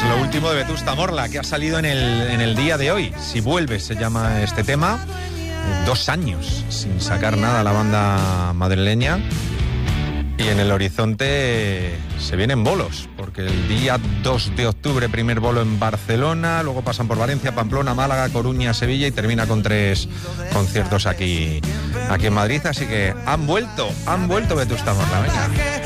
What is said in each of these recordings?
Lo último de Vetusta Morla, que ha salido en el día de hoy. Si vuelves, se llama este tema. 2 años sin sacar nada la banda madrileña. Y en el horizonte se vienen bolos, porque el día 2 de octubre, primer bolo en Barcelona, luego pasan por Valencia, Pamplona, Málaga, Coruña, Sevilla y termina con 3 conciertos aquí en Madrid. Así que han vuelto Vetusta Morla. Venga.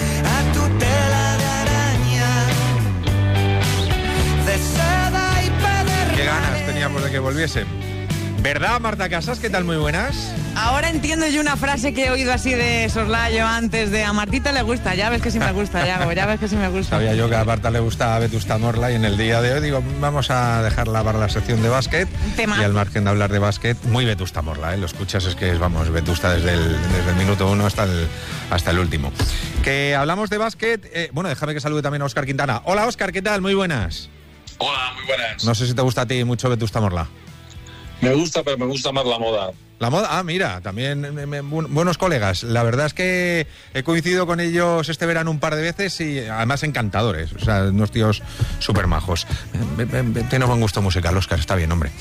Qué ganas teníamos de que volviesen. ¿Verdad, Marta Casas? ¿Qué tal? Muy buenas. Ahora entiendo yo una frase que he oído así de soslayo antes de: a Martita le gusta, ya ves que sí me gusta, ya ves que sí me gusta. Sabía yo que a Marta le gusta a Vetusta Morla y en el día de hoy digo, vamos a dejarla para la sección de básquet. Tema. Y al margen de hablar de básquet, muy Vetusta Morla, ¿eh? Lo escuchas, es que es, vamos, Vetusta desde el minuto 1 hasta el último. Que hablamos de básquet, bueno, déjame que salude también a Óscar Quintana. Hola, Óscar, ¿qué tal? Muy buenas. Hola, muy buenas. No sé si te gusta a ti mucho Vetusta Morla. Me gusta, pero me gusta más la moda. La moda, mira, también buenos colegas. La verdad es que he coincidido con ellos este verano un par de veces y además encantadores. O sea, unos tíos súper majos. Tiene buen gusto musical, Óscar, está bien, hombre.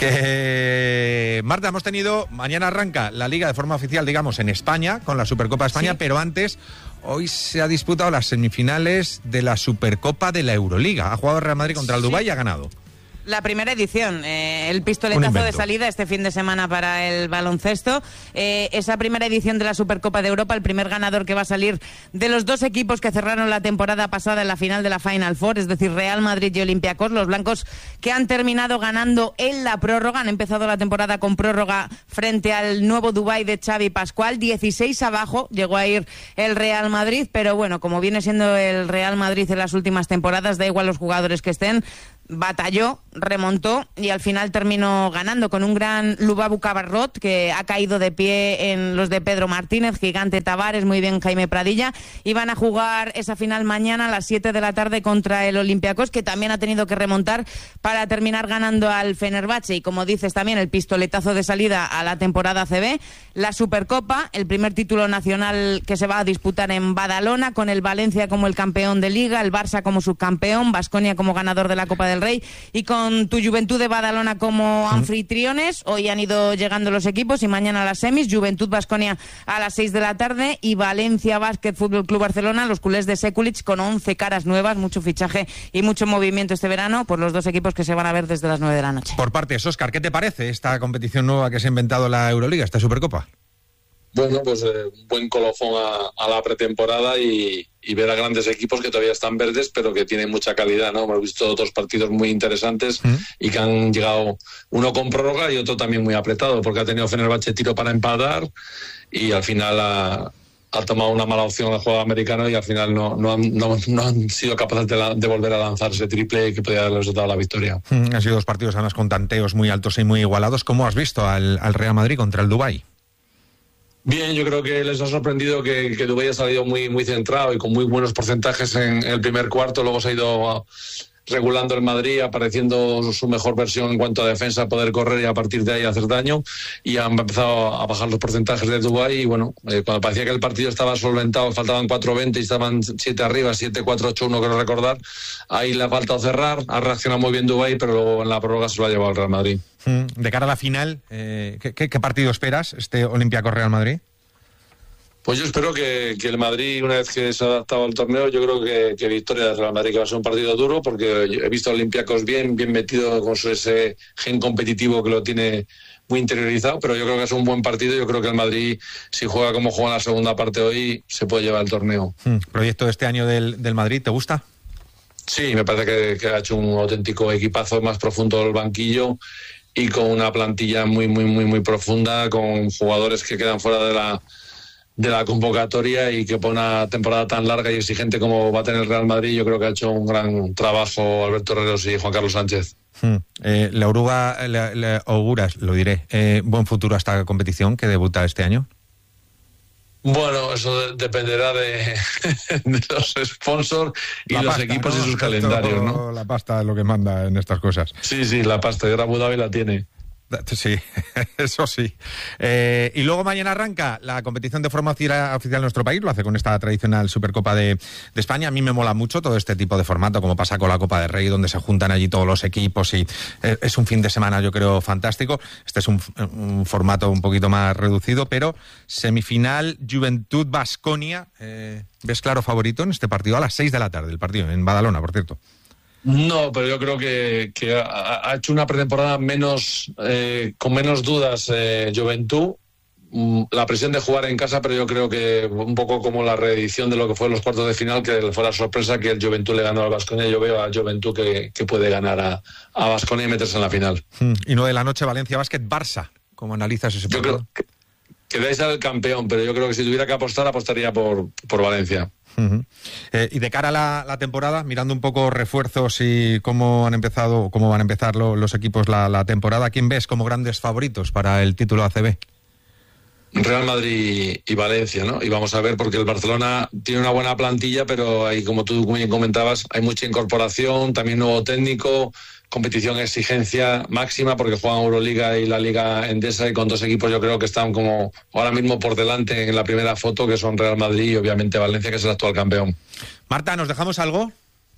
Que Marta, mañana arranca la Liga de forma oficial, digamos, en España, con la Supercopa de España, sí. Pero antes, hoy se ha disputado las semifinales de la Supercopa de la Euroliga. Ha jugado Real Madrid contra el Dubái y ha ganado. La primera edición, el pistoletazo de salida este fin de semana para el baloncesto. Esa primera edición de la Supercopa de Europa, el primer ganador que va a salir de los 2 equipos que cerraron la temporada pasada en la final de la Final Four, es decir, Real Madrid y Olympiacos, los blancos que han terminado ganando en la prórroga. Han empezado la temporada con prórroga frente al nuevo Dubái de Xavi Pascual. 16 abajo llegó a ir el Real Madrid, pero bueno, como viene siendo el Real Madrid en las últimas temporadas, da igual los jugadores que estén, batalló, remontó y al final terminó ganando con un gran Lubabu Cabarrot que ha caído de pie en los de Pedro Martínez, Gigante Tavares, muy bien Jaime Pradilla, y van a jugar esa final mañana a las 7 de la tarde contra el Olympiacos, que también ha tenido que remontar para terminar ganando al Fenerbahce. Y como dices también, el pistoletazo de salida a la temporada ACB, la Supercopa, el primer título nacional que se va a disputar en Badalona, con el Valencia como el campeón de Liga, el Barça como subcampeón, Baskonia como ganador de la Copa del Rey y con tu Juventud de Badalona como anfitriones. Hoy han ido llegando los equipos y mañana a las semis, Juventud Baskonia a las 6 de la tarde y Valencia Básquet Fútbol Club Barcelona, los culés de Sekulic, con 11 caras nuevas, mucho fichaje y mucho movimiento este verano por los 2 equipos que se van a ver desde las 9 de la noche. Por partes, Óscar, ¿qué te parece esta competición nueva que se ha inventado la Euroliga, esta Supercopa? Bueno, pues un buen colofón a la pretemporada y ver a grandes equipos que todavía están verdes, pero que tienen mucha calidad, ¿no? Hemos visto 2 partidos muy interesantes y que han llegado, uno con prórroga y otro también muy apretado, porque ha tenido Fenerbahce tiro para empatar y al final ha tomado una mala opción el juego americano y al final no han sido capaces de volver a lanzar ese triple que podía haberles dado la victoria. Han sido 2 partidos además con tanteos muy altos y muy igualados. ¿Cómo has visto al Real Madrid contra el Dubái? Bien, yo creo que les ha sorprendido que Dubái ha salido muy, muy centrado y con muy buenos porcentajes en el primer cuarto. Luego se ha ido regulando el Madrid, apareciendo su mejor versión en cuanto a defensa, poder correr y a partir de ahí hacer daño. Y han empezado a bajar los porcentajes de Dubái. Y bueno, cuando parecía que el partido estaba solventado, faltaban 4-20 y estaban 7 arriba, 7-4-8-1, creo recordar. Ahí le ha faltado cerrar, ha reaccionado muy bien Dubái, pero luego en la prórroga se lo ha llevado el Real Madrid. De cara a la final, ¿qué partido esperas, este Olympiacos Real Madrid? Pues yo espero que el Madrid, una vez que se ha adaptado al torneo, yo creo que victoria del Real Madrid, que va a ser un partido duro, porque he visto a Olympiacos bien metido con ese gen competitivo que lo tiene muy interiorizado, pero yo creo que es un buen partido. Yo creo que el Madrid, si juega como juega en la segunda parte hoy, se puede llevar el torneo. ¿Proyecto de este año del Madrid te gusta? Sí, me parece que ha hecho un auténtico equipazo, más profundo del banquillo y con una plantilla muy, muy, muy, muy profunda, con jugadores que quedan fuera de la convocatoria y que por una temporada tan larga y exigente como va a tener el Real Madrid, yo creo que ha hecho un gran trabajo Alberto Herreros y Juan Carlos Sánchez. Le auguras, lo diré, buen futuro a esta competición que debuta este año. Bueno, eso dependerá de los sponsors y los equipos, ¿no? Y sus calendarios, ¿no? La pasta es lo que manda en estas cosas. Sí, la pasta, y ahora Abu Dhabi la tiene. Sí, eso sí. Y luego mañana arranca la competición de forma oficial en nuestro país, lo hace con esta tradicional Supercopa de España. A mí me mola mucho todo este tipo de formato, como pasa con la Copa del Rey, donde se juntan allí todos los equipos y es un fin de semana, yo creo, fantástico. Este es un formato un poquito más reducido, pero semifinal Juventud-Baskonia. ¿Ves claro favorito en este partido? A las 6 de la tarde, el partido, en Badalona, por cierto. No, pero yo creo que ha hecho una pretemporada con menos dudas Juventud. La presión de jugar en casa, pero yo creo que un poco como la reedición de lo que fue los cuartos de final, que fue la sorpresa que el Juventud le ganó al Baskonia. Yo veo a Juventud que puede ganar a Baskonia y meterse en la final. Y no de la noche Valencia Basket-Barça. ¿Cómo analizas ese partido? Yo creo que debe ser el campeón, pero yo creo que si tuviera que apostar, apostaría por Valencia. Y de cara a la temporada, mirando un poco refuerzos y cómo van a empezar los equipos la temporada, ¿quién ves como grandes favoritos para el título ACB? Real Madrid y Valencia, ¿no? Y vamos a ver, porque el Barcelona tiene una buena plantilla, pero ahí, como tú bien comentabas, hay mucha incorporación, también nuevo técnico, competición, exigencia máxima, porque juegan Euroliga y la Liga Endesa, y con dos equipos yo creo que están como ahora mismo por delante en la primera foto, que son Real Madrid y obviamente Valencia, que es el actual campeón. Marta, ¿nos dejamos algo?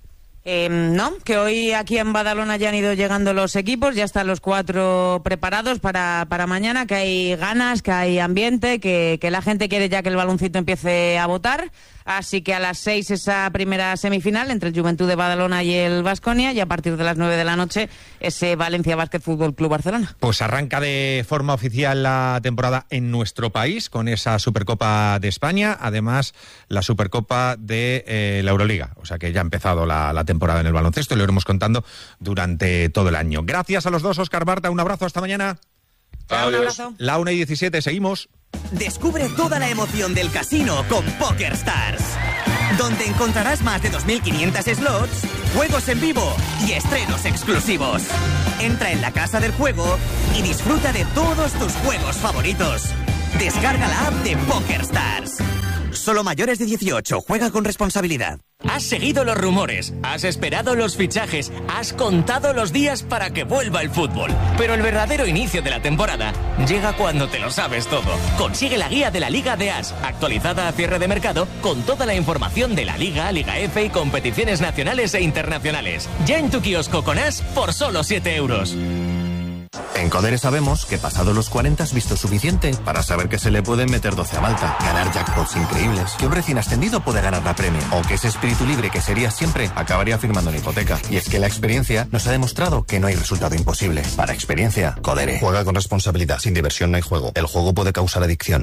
No, que hoy aquí en Badalona ya han ido llegando los equipos, ya están los 4 preparados para mañana, que hay ganas, que hay ambiente, que la gente quiere ya que el baloncito empiece a votar. Así que a las 6 esa primera semifinal entre el Juventud de Badalona y el Baskonia, y a partir de las 9 de la noche ese Valencia Basket Fútbol Club Barcelona. Pues arranca de forma oficial la temporada en nuestro país con esa Supercopa de España, además la Supercopa de la Euroliga, o sea que ya ha empezado la temporada en el baloncesto y lo iremos contando durante todo el año. Gracias a los dos, Óscar, Marta, un abrazo, hasta mañana. Adiós. Un abrazo. La 1:17, seguimos. Descubre toda la emoción del casino con PokerStars, donde encontrarás más de 2.500 slots, juegos en vivo y estrenos exclusivos. Entra en la casa del juego y disfruta de todos tus juegos favoritos. Descarga la app de PokerStars. Solo mayores de 18, juega con responsabilidad. Has seguido los rumores, has esperado los fichajes, has contado los días para que vuelva el fútbol. Pero el verdadero inicio de la temporada llega cuando te lo sabes todo. Consigue la guía de la Liga de As, actualizada a cierre de mercado, con toda la información de la Liga, Liga F y competiciones nacionales e internacionales. Ya en tu kiosco con As por solo 7 euros. En Codere sabemos que pasado los 40 has visto suficiente para saber que se le pueden meter 12 a Malta, ganar jackpots increíbles, que un recién ascendido puede ganar la Premier, o que ese espíritu libre que serías siempre acabaría firmando una hipoteca. Y es que la experiencia nos ha demostrado que no hay resultado imposible. Para experiencia, Codere. Juega con responsabilidad. Sin diversión no hay juego. El juego puede causar adicción.